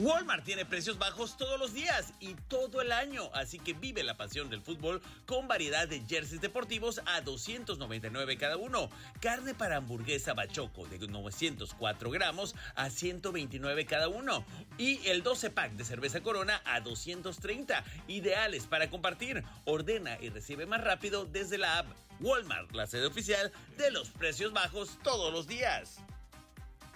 Walmart tiene precios bajos todos los días y todo el año, así que vive la pasión del fútbol con variedad de jerseys deportivos a $299 cada uno, carne para hamburguesa Bachoco de 904 gramos a $129 cada uno y el 12 pack de cerveza Corona a $230, ideales para compartir. Ordena y recibe más rápido desde la app. Walmart, la sede oficial de los precios bajos todos los días.